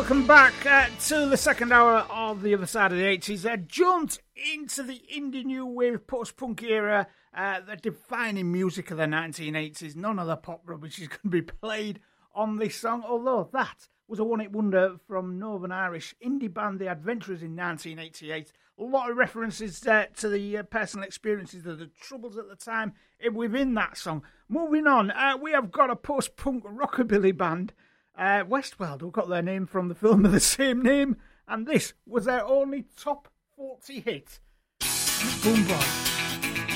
welcome back to the second hour of The Other Side of the 80s. Jumped into the indie new wave post-punk era, the defining music of the 1980s. None of the pop rubbish is going to be played on this song, although that was a one-hit wonder from Northern Irish indie band The Adventurers in 1988. A lot of references to the personal experiences of the Troubles at the time within that song. Moving on, we have got a post-punk rockabilly band, Westworld, who got their name from the film of the same name, and this was their only top 40 hit. Boom Boy.